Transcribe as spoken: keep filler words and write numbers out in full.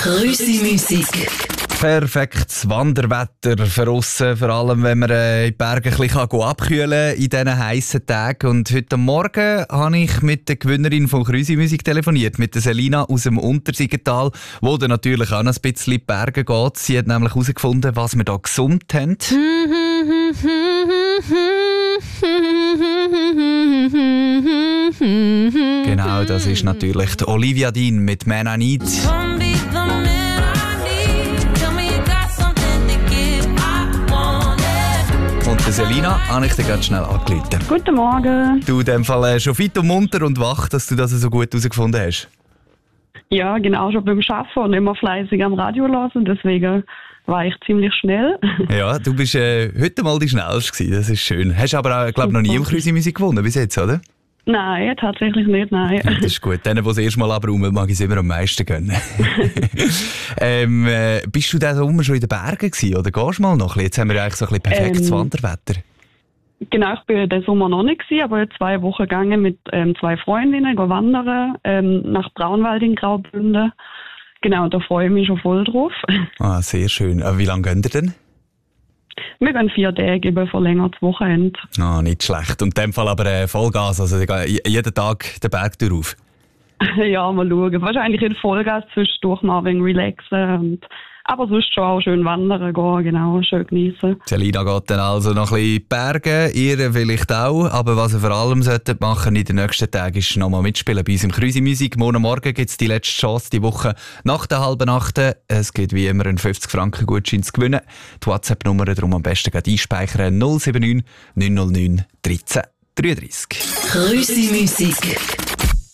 Krüsi-Musik. Perfektes Wanderwetter für aussen, vor allem wenn man äh, in die Berge ein bisschen abkühlen kann in diesen heissen Tagen. Und heute Morgen habe ich mit der Gewinnerin von Krüsi-Musik telefoniert, mit der Selina aus dem Untersiggental, wo dann natürlich auch noch ein bisschen in die Berge geht. Sie hat nämlich herausgefunden, was wir da gesummt haben. Genau, das ist natürlich die Olivia Dean mit «Man I Need». Und der Selina habe ich dir ganz schnell angerufen. Guten Morgen. Du in dem Fall äh, schon fit und munter und wach, dass du das so gut herausgefunden hast. Ja, genau, schon beim Arbeiten und immer fleißig am Radio hören, deswegen war ich ziemlich schnell. Ja, du bist äh, heute mal die Schnellste gewesen, das ist schön. Hast aber auch, glaube noch nie im Krüsi-Musik gewonnen bis jetzt, oder? Nein, tatsächlich nicht, nein. Ja, das ist gut. Denen, die das erste Mal abräumen, mag ich es immer am meisten gönnen. ähm, äh, bist du diesen Sommer schon in den Bergen gewesen, oder gehst du mal noch? Jetzt haben wir eigentlich so ein bisschen perfektes ähm, Wanderwetter. Genau, ich bin den Sommer noch nicht gewesen, aber zwei Wochen gegangen mit ähm, zwei Freundinnen, go wandern, ähm, nach Braunwald in Graubünden. Genau, da freue ich mich schon voll drauf. Ah, sehr schön. Aber wie lange geht ihr denn? Wir gehen vier Tage über verlängertes Wochenende. Ah, nicht schlecht. Und in dem Fall aber äh, Vollgas, also jeden Tag den Berg durch. Ja, mal schauen. Wahrscheinlich in Vollgas zwischendurch mal ein wenig relaxen. Und, aber sonst schon auch schön wandern gehen, genau, schön genießen. Selina geht dann also noch ein bisschen in die Berge, ihr vielleicht auch. Aber was ihr vor allem solltet machen in den nächsten Tagen, ist noch mal mitspielen bei uns im Krüsi-Musik. Morgen Morgen gibt es die letzte Chance, die Woche nach der halben Nacht. Es gibt wie immer einen fünfzig Franken Gutschein zu gewinnen. Die WhatsApp-Nummer darum am besten gleich einspeichern: null sieben neun neun null neun eins drei drei drei. Krüsi-Musik.